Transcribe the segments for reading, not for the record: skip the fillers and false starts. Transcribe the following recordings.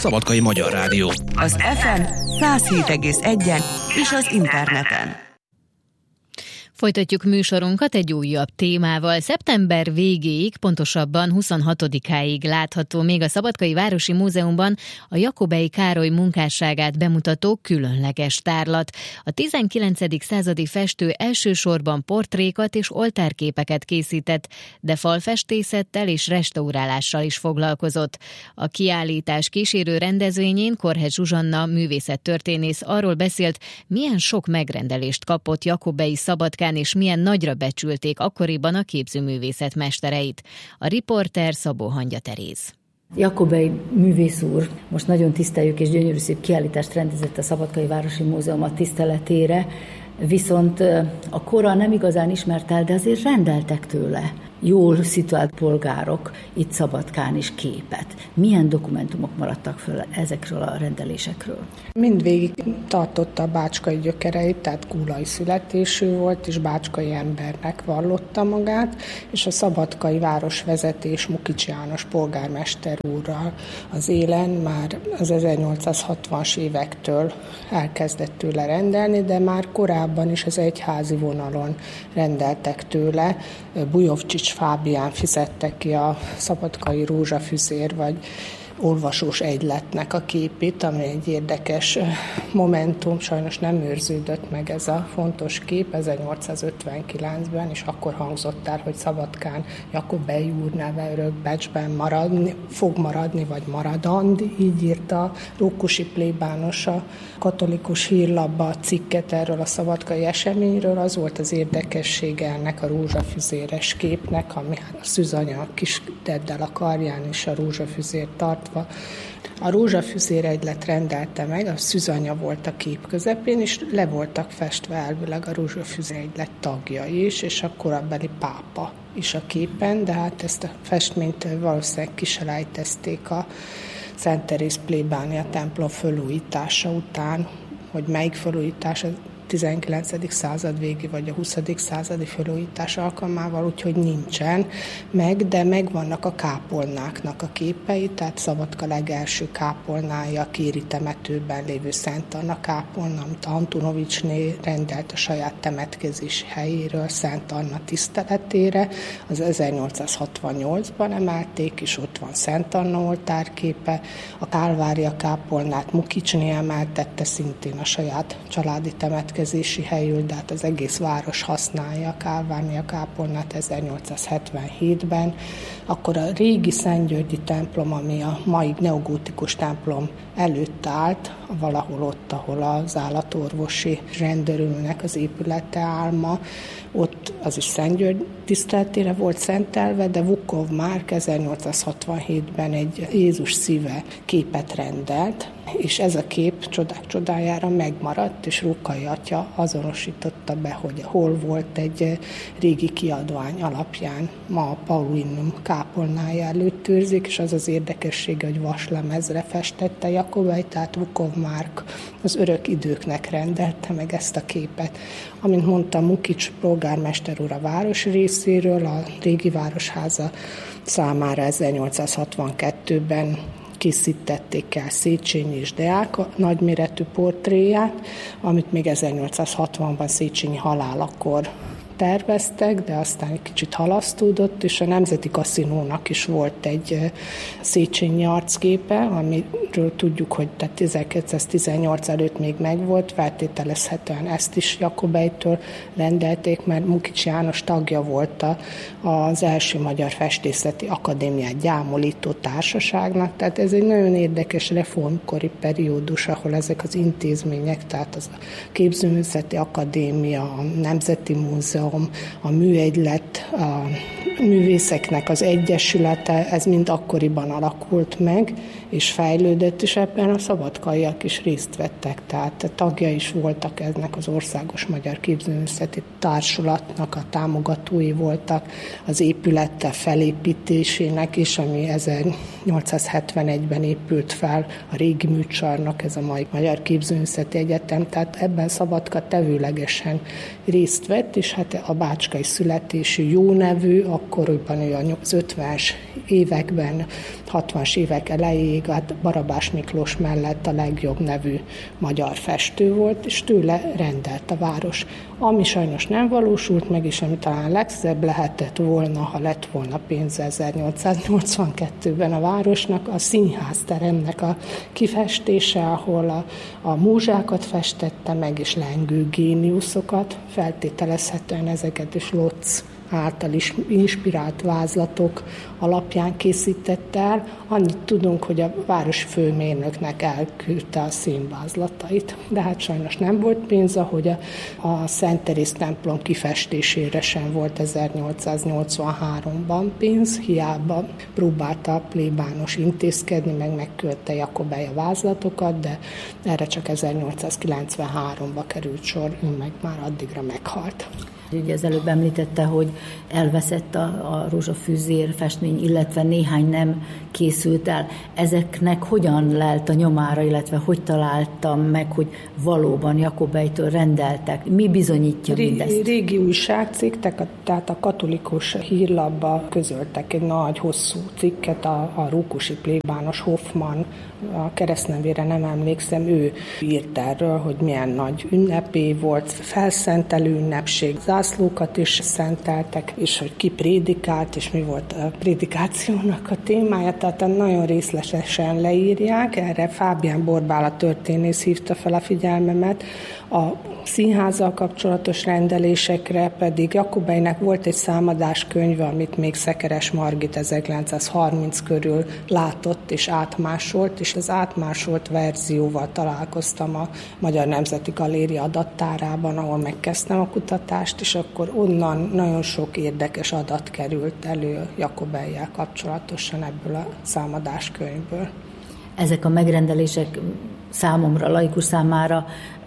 Szabadkai Magyar Rádió. Az FM 107,1-en és az interneten. Folytatjuk műsorunkat egy újabb témával. Szeptember végéig, pontosabban 26-áig látható még a Szabadkai Városi Múzeumban a Jakobei Károly munkásságát bemutató különleges tárlat. A 19. századi festő elsősorban portrékat és oltárképeket készített, de falfestészettel és restaurálással is foglalkozott. A kiállítás kísérő rendezvényén Korhes Zsuzsanna művészettörténész arról beszélt, milyen sok megrendelést kapott Jakobei Szabadkán, és milyen nagyra becsülték akkoriban a képzőművészet mestereit. A riporter Szabó Hangya Teréz. Jakobei művész úr most nagyon tiszteljük, és gyönyörű szép kiállítást rendezett a Szabadkai Városi Múzeum a tiszteletére, viszont a kora nem igazán ismert el, de azért rendeltek tőle jól szituált polgárok itt Szabadkán is képet. Milyen dokumentumok maradtak föl ezekről a rendelésekről? Mindvégig tartotta a bácskai gyökereit, tehát gúlai születésű volt, és bácskai embernek vallotta magát, és a szabadkai városvezetés Mukics János polgármester úrral az élen már az 1860-as évektől elkezdett tőle rendelni, de már korábban is az egyházi vonalon rendeltek tőle. Bujovcsics Fábián fizette ki a szabadkai rózsafüzér vagy olvasós egyletnek a képét, ami egy érdekes momentum, sajnos nem őrződött meg ez a fontos kép 1859-ben, és akkor hangzott el, hogy Szabadkán Jakobei úr neve örökbecsben fog maradni, vagy maradand, így írta Rókusi plébános a Katolikus Hírlapba a cikket erről a szabadkai eseményről. Az volt az érdekessége ennek a rózsafüzéres képnek, ami a szűzanya a kis teddel a karján és a rózsafüzér tartva. A rózsafüzér egylet rendelte meg, a szűzanya volt a kép közepén, és le voltak festve elvileg a rózsafüzér egylet tagjai is, és a korabeli pápa is a képen, de hát ezt a festményt valószínűleg kiselejtezték a Szent Teréz plébánia templom fölújítása után, hogy melyik fölújítás, a 19. század végi vagy a 20. századi felújítás alkalmával, úgyhogy nincsen meg, de megvannak a kápolnáknak a képei, tehát Szabadka legelső kápolnája, a Kéri temetőben lévő Szent Anna kápolna, amit Antonovicsné rendelt a saját temetkezési helyéről Szent Anna tiszteletére, az 1868-ban emelték, és ott van Szent Anna oltárképe, a Kálvária kápolnát Mukicsné emeltette szintén a saját családi temetkezési helyül, de hát az egész város használja a Kálvária kápolnát 1877-ben. Akkor a régi Szentgyörgyi templom, ami a mai neogótikus templom előtt állt, valahol ott, ahol az állatorvosi rendőrülnek az épülete áll ma, ott az is Szentgyörgy tiszteletére volt szentelve, de Vukov Márk 1867-ben egy Jézus szíve képet rendelt, és ez a kép csodák csodájára megmaradt, és Rókai atya azonosította be, hogy hol volt egy régi kiadvány alapján. Ma a Paulinum kápolnája előtt őrzik, és az az érdekessége, hogy vaslemezre festette Jakobei, tehát Vukov Márk az örök időknek rendelte meg ezt a képet. Amint mondtam, Mukics polgármester úr a város részéről, a régi városháza számára 1862-ben készítették el Széchenyi és Deák nagyméretű portréját, amit még 1860-ban Széchenyi halálakor terveztek, de aztán egy kicsit halasztódott, és a Nemzeti Kaszinónak is volt egy Széchenyi arcképe, amiről tudjuk, hogy 1918 előtt még megvolt, feltételezhetően ezt is Jakobeitől rendelték, mert Mukics János tagja volt az első Magyar Festészeti Akadémiát gyámolító társaságnak, tehát ez egy nagyon érdekes reformkori periódus, ahol ezek az intézmények, tehát az a Képzőművészeti Akadémia, a Nemzeti Múzeum, a műegylet, a művészeknek az egyesülete, ez mind akkoriban alakult meg, és fejlődött, és ebben a szabadkaiak is részt vettek, tehát tagja is voltak ennek az Országos Magyar Képzőművészeti Társulatnak, a támogatói voltak az épülete felépítésének is, ami 1871-ben épült fel a régi műcsarnok, ez a mai Magyar Képzőművészeti Egyetem, tehát ebben Szabadka tevőlegesen részt vett, és hát a bácskai születésű jó nevű, a akkoriban az 50-es években, 60-as évek elejéig Barabás Miklós mellett a legjobb nevű magyar festő volt, és tőle rendelt a város. Ami sajnos nem valósult meg, és ami talán legszebb lehetett volna, ha lett volna pénze 1882-ben a városnak, a színházteremnek a kifestése, ahol a múzsákat festette meg, és lengő géniuszokat, feltételezhetően ezeket is Lotz által is inspirált vázlatok alapján készítette el. Annyit tudunk, hogy a városi főmérnöknek elküldte a színvázlatait. De hát sajnos nem volt pénz, ahogy a Szent Teréz templom kifestésére sem volt 1883-ban pénz, hiába próbálta a plébános intézkedni, meg megküldte Jakobay a vázlatokat, de erre csak 1893-ba került sor, ő meg már addigra meghalt. Ugye az előbb említette, hogy elveszett a rózsafűzér festmény, illetve néhány nem készült el. Ezeknek hogyan lelt a nyomára, illetve hogy találtam meg, hogy valóban Jakobaytól rendeltek? Mi bizonyítja mindezt? Régi újságcikk, tehát a Katolikus Hírlapba közöltek egy nagy, hosszú cikket, a rókusi plébános Hoffmann, a keresztnevére nem emlékszem, ő írt erről, hogy milyen nagy ünnepé volt, felszentelő ünnepség, zászlókat is szenteltek, és hogy ki prédikált, és mi volt a prédikációnak a témája, tehát nagyon részletesen leírják. Erre Fábián Borbála történész hívta fel a figyelmemet. A színházzal kapcsolatos rendelésekre pedig Jakobaynek volt egy számadáskönyve, amit még Szekeres Margit 1930 körül látott és átmásolt, és az átmásolt verzióval találkoztam a Magyar Nemzeti Galéria adattárában, ahol megkezdtem a kutatást, és akkor onnan nagyon sok érdekes adat került elő Jakobayyal kapcsolatosan ebből a számadáskönyvből. Ezek a megrendelések számomra, laikus számára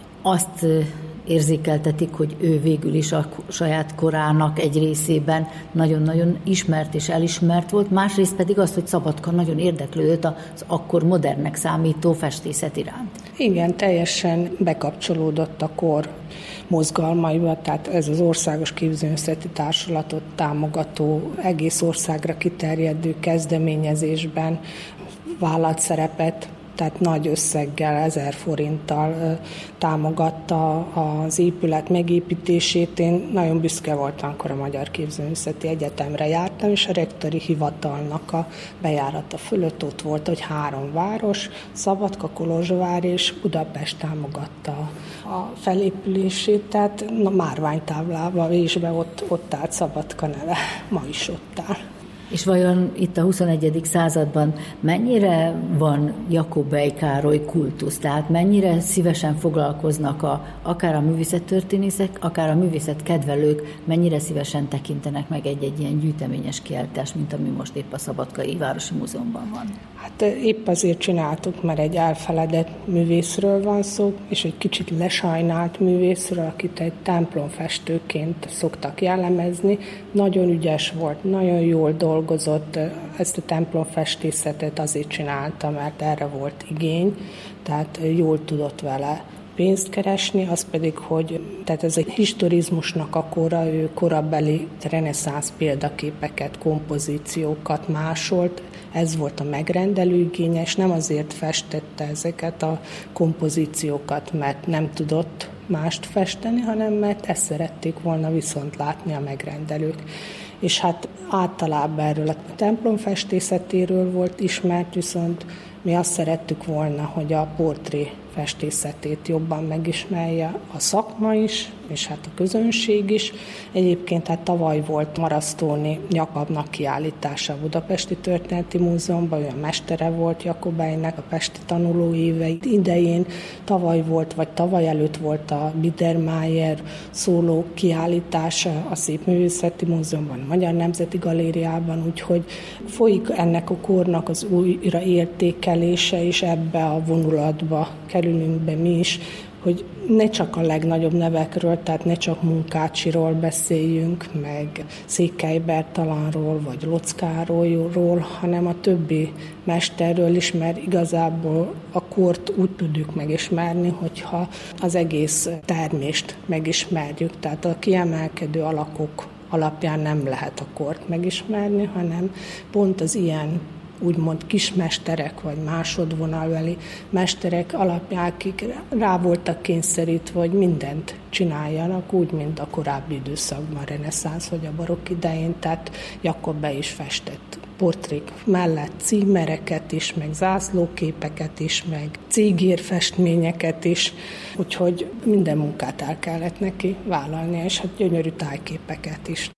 azt érzékeltetik, hogy ő végül is a saját korának egy részében nagyon-nagyon ismert és elismert volt, másrészt pedig azt, hogy Szabadka nagyon érdeklődött az akkor modernnek számító festészet iránt. Igen, teljesen bekapcsolódott a kor mozgalmaiba, tehát ez az Országos Képzőművészeti Társulatot támogató, egész országra kiterjedő kezdeményezésben vállalt szerepet, tehát nagy összeggel, 1000 forinttal támogatta az épület megépítését. Én nagyon büszke voltam, amikor a Magyar Képzőművészeti Egyetemre jártam, és a rektori hivatalnak a bejárata fölött ott volt, hogy 3 város, Szabadka, Kolozsvár és Budapest támogatta a felépülését, tehát márványtáblában vésbe ott állt Szabadka neve, ma is ott áll. És vajon itt a 21. században mennyire van Jakobay Károly kultusz? Tehát mennyire szívesen foglalkoznak akár a művészettörténészek, akár a művészetkedvelők, mennyire szívesen tekintenek meg egy ilyen gyűjteményes kiállítást, mint ami most épp a Szabadkai Városi Múzeumban van? Hát épp azért csináltuk, mert egy elfeledett művészről van szó, és egy kicsit lesajnált művészről, akit egy templomfestőként szoktak jellemezni. Nagyon ügyes volt, nagyon jól dolgozott, ezt a templomfestészetet azért csinálta, mert erre volt igény, tehát jól tudott vele pénzt keresni, az pedig, hogy tehát ez egy historizmusnak a kora, ő korabeli reneszánsz példaképeket, kompozíciókat másolt, ez volt a megrendelő igényes, nem azért festette ezeket a kompozíciókat, mert nem tudott mást festeni, hanem mert ezt szerették volna viszont látni a megrendelők. És hát általában erről a templomfestészetéről volt ismert, viszont mi azt szerettük volna, hogy a portré festészetét jobban megismerje a szakma is, és hát a közönség is. Egyébként hát tavaly volt Marasztóni Jakabnak kiállítása a Budapesti Történeti Múzeumban, ő a mestere volt Jakobaynak a pesti tanulóéve idején. Tavaly volt, vagy tavaly előtt volt a Biedermeier szóló kiállítása a Szépművészeti Múzeumban, a Magyar Nemzeti Galériában, úgyhogy folyik ennek a kornak az újraértékelése, és ebbe a vonulatba kerülünk be mi is, hogy ne csak a legnagyobb nevekről, tehát ne csak Munkácsiról beszéljünk, meg Székely Bertalanról, vagy Lotz Károlyról, hanem a többi mesterről is, mert igazából a kort úgy tudjuk megismerni, hogyha az egész termést megismerjük, tehát a kiemelkedő alakok alapján nem lehet a kort megismerni, hanem pont az ilyen úgymond kismesterek, vagy másodvonalbeli mesterek alapján, akik rá voltak kényszerítve, hogy mindent csináljanak, úgy, mint a korábbi időszakban, reneszánsz vagy a barokk idején, tehát Jakob be is festett portrék mellett címereket is, meg zászlóképeket is, meg cígérfestményeket is, úgyhogy minden munkát el kellett neki vállalnia, és hát gyönyörű tájképeket is.